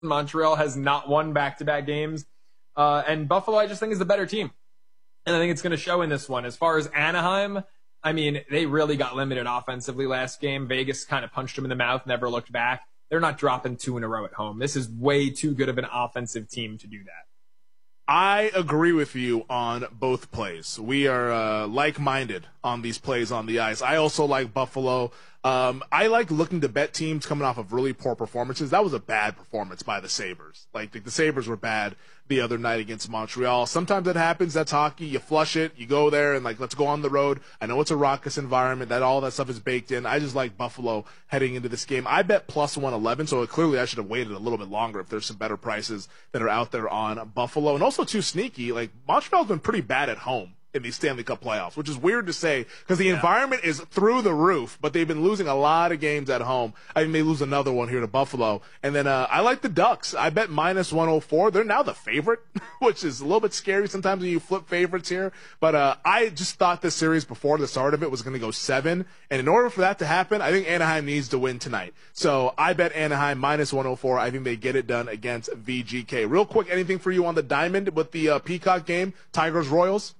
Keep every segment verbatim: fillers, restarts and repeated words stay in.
Montreal has not won back-to-back games. Uh, and Buffalo, I just think, is the better team. And I think it's going to show in this one. As far as Anaheim, I mean, they really got limited offensively last game. Vegas kind of punched them in the mouth, never looked back. They're not dropping two in a row at home. This is way too good of an offensive team to do that. I agree with you on both plays. We are uh, like-minded on these plays on the ice. I also like Buffalo. Um, I like looking to bet teams coming off of really poor performances. That was a bad performance by the Sabres. Like, the, the Sabres were bad the other night against Montreal. Sometimes that happens. That's hockey. You flush it. You go there and, like, let's go on the road. I know it's a raucous environment. That all that stuff is baked in. I just like Buffalo heading into this game. I bet plus one eleven, so clearly I should have waited a little bit longer if there's some better prices that are out there on Buffalo. And also, too sneaky, like, Montreal's been pretty bad at home in these Stanley Cup playoffs, which is weird to say because the yeah. environment is through the roof, but they've been losing a lot of games at home. I think they lose another one here to Buffalo. And then uh, I like the Ducks. I bet minus one oh four. They're now the favorite, which is a little bit scary sometimes when you flip favorites here. But uh, I just thought this series before the start of it was going to go seven. And in order for that to happen, I think Anaheim needs to win tonight. So I bet Anaheim minus one oh four. I think they get it done against V G K. Real quick, anything for you on the Diamond with the uh, Peacock game, Tigers-Royals?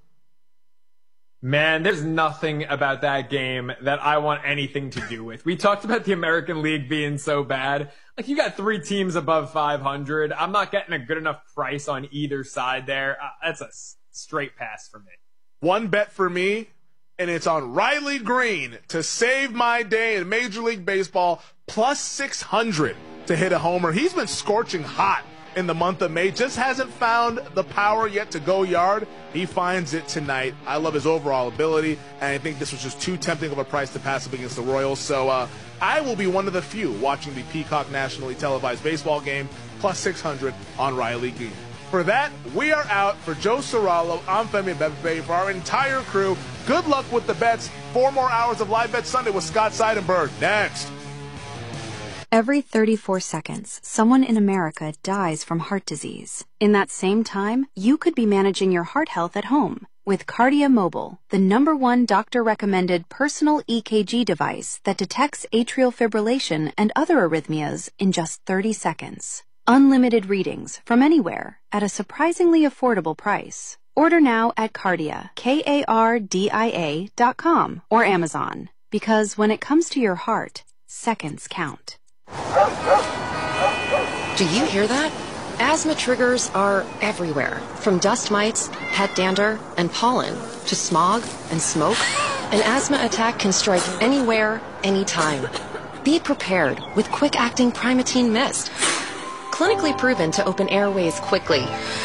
Man, there's nothing about that game that I want anything to do with. We talked about the American League being so bad. Like, you got three teams above five hundred. I'm not getting a good enough price on either side there. Uh, that's a s- straight pass for me. One bet for me, and it's on Riley Green to save my day in Major League Baseball, plus six hundred to hit a homer. He's been scorching hot in the month of May. Just hasn't found the power yet to go yard. He finds it tonight. I love his overall ability, and I think this was just too tempting of a price to pass up against the Royals. So uh, I will be one of the few watching the Peacock nationally televised baseball game, plus six hundred on Riley Green. For that, we are out. For Joe Serralo, I'm Femi Bebefe. For our entire crew, good luck with the bets. Four more hours of Live Bet Sunday with Scott Seidenberg. Next. Every thirty-four seconds, someone in America dies from heart disease. In that same time, you could be managing your heart health at home with Kardia Mobile, the number one doctor-recommended personal E K G device that detects atrial fibrillation and other arrhythmias in just thirty seconds. Unlimited readings from anywhere at a surprisingly affordable price. Order now at Kardia, K A R D I A dot com or Amazon. Because when it comes to your heart, seconds count. Do you hear that? Asthma triggers are everywhere, from dust mites, pet dander, and pollen, to smog and smoke. An asthma attack can strike anywhere, anytime. Be prepared with quick-acting Primatene Mist. Clinically proven to open airways quickly.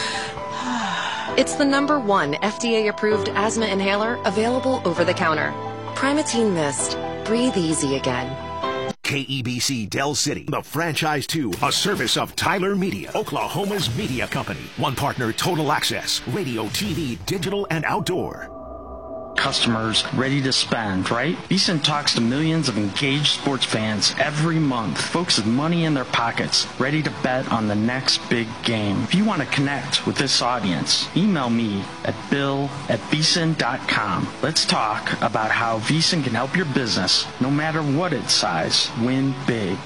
It's the number one F D A-approved asthma inhaler available over the counter. Primatene Mist. Breathe easy again. K E B C Del City, the franchise two, a service of Tyler Media, Oklahoma's media company. One partner, Total Access, radio, T V, digital, and outdoor. Customers ready to spend, right? VSiN talks to millions of engaged sports fans every month. Folks with money in their pockets, ready to bet on the next big game. If you want to connect with this audience, email me at bill at vsin dot com. Let's talk about how VSiN can help your business, no matter what its size, win big.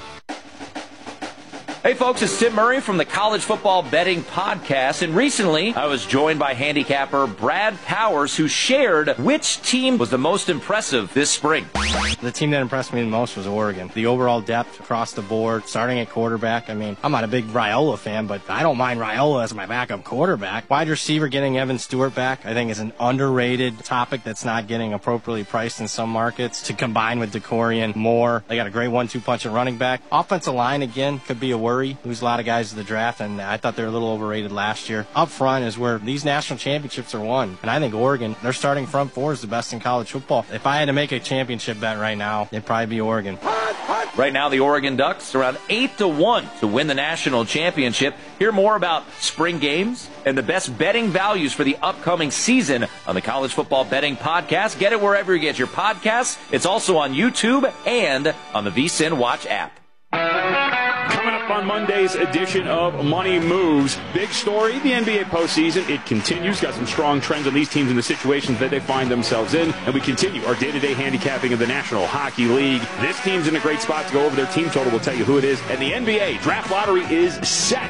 Hey folks, it's Tim Murray from the College Football Betting Podcast, and recently I was joined by handicapper Brad Powers, who shared which team was the most impressive this spring. The team that impressed me the most was Oregon. The overall depth across the board, starting at quarterback. I mean, I'm not a big Raiola fan, but I don't mind Raiola as my backup quarterback. Wide receiver, getting Evan Stewart back, I think is an underrated topic that's not getting appropriately priced in some markets. To combine with DeCorian, Moore, they got a great one two punch at running back. Offensive line, again, could be a worry. Lose a lot of guys to the draft, and I thought they were a little overrated last year. Up front is where these national championships are won, and I think Oregon, their starting front four is the best in college football. If I had to make a championship bet right now, it'd probably be Oregon. Right now, the Oregon Ducks are around eight to one to win the national championship. Hear more about spring games and the best betting values for the upcoming season on the College Football Betting Podcast. Get it wherever you get your podcasts. It's also on YouTube and on the VSiN Watch app. Coming up on Monday's edition of Money Moves. Big story, the N B A postseason. It continues. Got some strong trends on these teams and the situations that they find themselves in. And we continue our day-to-day handicapping of the National Hockey League. This team's in a great spot to go over their team total. We'll tell you who it is. And the N B A draft lottery is set.